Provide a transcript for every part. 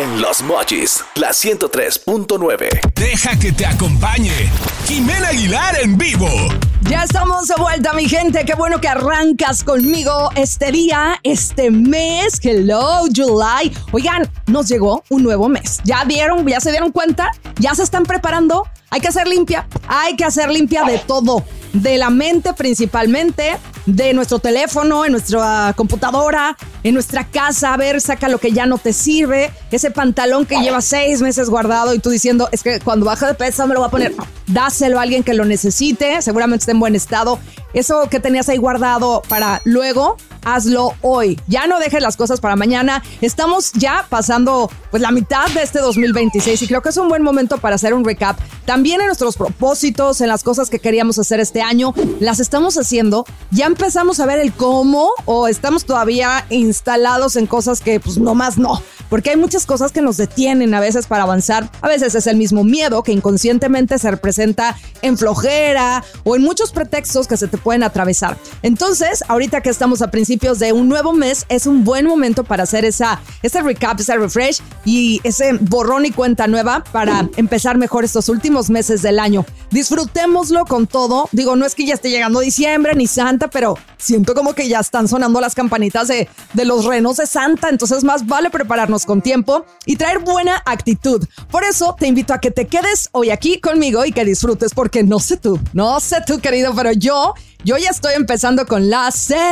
En Los Mochis, la 103.9. Deja que te acompañe Jimena Aguilar en vivo. Ya estamos de vuelta, mi gente. Qué bueno que arrancas conmigo este día, este mes. Hello, July. Oigan, nos llegó un nuevo mes. ¿Ya se dieron cuenta? ¿Ya se están preparando? Hay que hacer limpia de todo. De la mente principalmente, de nuestro teléfono, en nuestra computadora, en nuestra casa. A ver, saca lo que ya no te sirve. Ese pantalón que lleva 6 meses guardado y tú diciendo, es que cuando baje de peso me lo voy a poner. No, dáselo a alguien que lo necesite, seguramente está en buen estado. Eso que tenías ahí guardado para luego, hazlo hoy. Ya no dejes las cosas para mañana. Estamos ya pasando pues la mitad de este 2026 y creo que es un buen momento para hacer un recap. También en nuestros propósitos, en las cosas que queríamos hacer este año, las estamos haciendo. Ya empezamos a ver el cómo o estamos todavía instalados en cosas que pues nomás no. Porque hay muchas cosas que nos detienen a veces para avanzar. A veces es el mismo miedo que inconscientemente se representa en flojera o en muchos pretextos que se te pueden atravesar. Entonces, ahorita que estamos a principios de un nuevo mes, es un buen momento para hacer ese recap, ese refresh y ese borrón y cuenta nueva para empezar mejor estos últimos meses del año. Disfrutémoslo con todo. Digo, no es que ya esté llegando diciembre ni Santa, pero siento como que ya están sonando las campanitas de los renos de Santa. Entonces, más vale prepararnos con tiempo y traer buena actitud. Por eso te invito a que te quedes hoy aquí conmigo y que disfrutes, porque no sé tú, querido, pero yo ya estoy empezando con la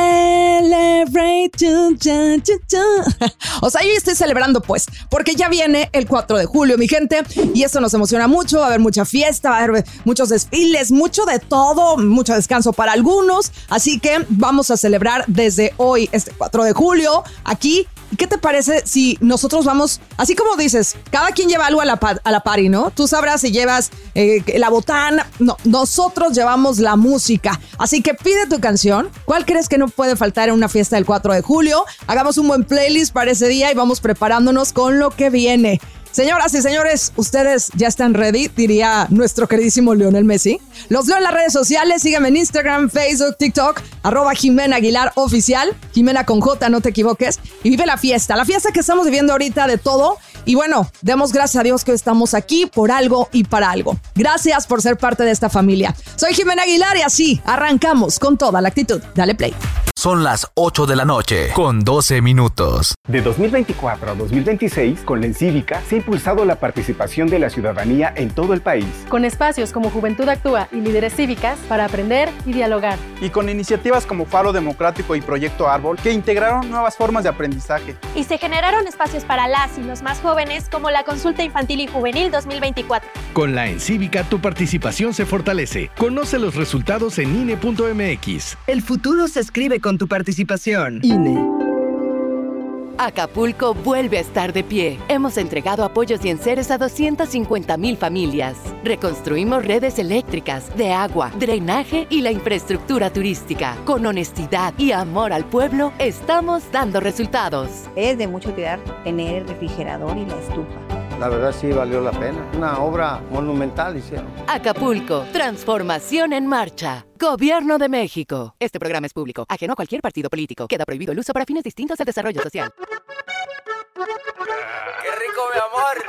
Celebration. O sea, yo estoy celebrando pues, porque ya viene el 4 de julio, mi gente, y eso nos emociona mucho. Va a haber mucha fiesta, va a haber muchos desfiles, mucho de todo, mucho descanso para algunos. Así que vamos a celebrar desde hoy, este 4 de julio, aquí. ¿Qué te parece si nosotros vamos, así como dices, cada quien lleva algo a la party, ¿no? Tú sabrás si llevas la botana. No, nosotros llevamos la música. Así que pide tu canción. ¿Cuál crees que no puede faltar en una fiesta del 4 de julio? Hagamos un buen playlist para ese día y vamos preparándonos con lo que viene. Señoras y señores, ustedes ya están ready, diría nuestro queridísimo Lionel Messi. Los leo en las redes sociales, síganme en Instagram, Facebook, TikTok, @Jimena Aguilar Oficial, Jimena con J, no te equivoques, y vive la fiesta que estamos viviendo ahorita de todo. Y bueno, demos gracias a Dios que estamos aquí por algo y para algo. Gracias por ser parte de esta familia. Soy Jimena Aguilar y así arrancamos con toda la actitud. Dale play. Son las 8 de la noche, con 12 minutos. De 2024 a 2026, con la Encívica se ha impulsado la participación de la ciudadanía en todo el país. Con espacios como Juventud Actúa y Líderes Cívicas para aprender y dialogar. Y con iniciativas como Faro Democrático y Proyecto Árbol, que integraron nuevas formas de aprendizaje. Y se generaron espacios para las y los más jóvenes, como la Consulta Infantil y Juvenil 2024. Con la Encívica tu participación se fortalece. Conoce los resultados en INE.mx. El futuro se escribe con tu participación. INE. Acapulco vuelve a estar de pie. Hemos entregado apoyos y enseres a 250,000 familias. Reconstruimos redes eléctricas, de agua, drenaje y la infraestructura turística. Con honestidad y amor al pueblo, estamos dando resultados. Es de mucha utilidad tener el refrigerador y la estufa. La verdad sí valió la pena. Una obra monumental hicieron. Acapulco, transformación en marcha. Gobierno de México. Este programa es público, ajeno a cualquier partido político. Queda prohibido el uso para fines distintos al desarrollo social. ¡Qué rico, mi amor!